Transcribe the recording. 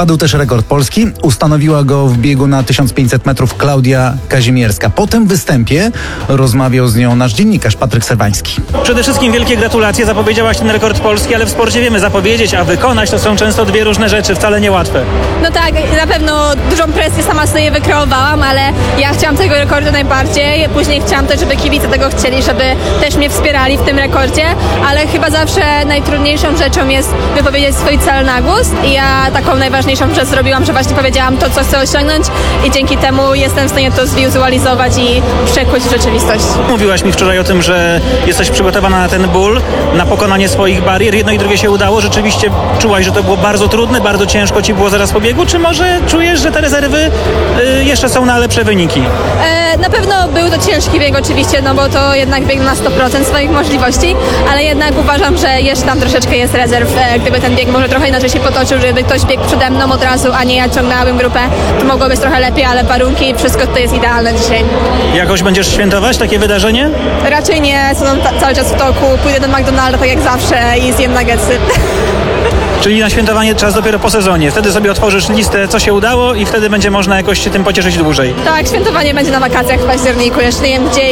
Padł też rekord Polski. Ustanowiła go w biegu na 1500 metrów Klaudia Kazimierska. Po tym występie rozmawiał z nią nasz dziennikarz Patryk Serwański. Przede wszystkim wielkie gratulacje. Zapowiedziałaś ten rekord Polski, ale w sporcie wiemy, zapowiedzieć, a wykonać to są często dwie różne rzeczy, wcale niełatwe. No tak, na pewno dużą presję sama sobie wykreowałam, ale ja chciałam tego rekordu najbardziej. Później chciałam też, żeby kibice tego chcieli, żeby też mnie wspierali w tym rekordzie, ale chyba zawsze najtrudniejszą rzeczą jest wypowiedzieć swój cel na głos i ja taką najważniejszą rzecz zrobiłam, że właśnie powiedziałam to, co chcę osiągnąć i dzięki temu jestem w stanie to zwizualizować i przekuć w rzeczywistość. Mówiłaś mi wczoraj o tym, że jesteś przygotowana na ten ból, na pokonanie swoich barier. Jedno i drugie się udało. Rzeczywiście czułaś, że to było bardzo trudne, bardzo ciężko ci było zaraz po biegu, czy może czujesz, że te rezerwy jeszcze są na lepsze wyniki? Na pewno był to ciężki bieg oczywiście, no bo to jednak bieg na 100% swoich możliwości, ale jednak uważam, że jeszcze tam troszeczkę jest rezerw. Gdyby ten bieg może trochę inaczej się potoczył, żeby ktoś biegł przede mną od razu, a nie ja ciągnęłabym grupę, to mogło być trochę lepiej, ale warunki i wszystko tutaj jest idealne dzisiaj. Jakoś będziesz świętować takie wydarzenie? Raczej nie, są cały czas w toku, pójdę do McDonalda tak jak zawsze i zjem nuggetsy. Czyli na świętowanie czas dopiero po sezonie. Wtedy sobie otworzysz listę, co się udało i wtedy będzie można jakoś się tym pocieszyć dłużej. Tak, świętowanie będzie na wakacjach w październiku, jeszcze nie wiem gdzie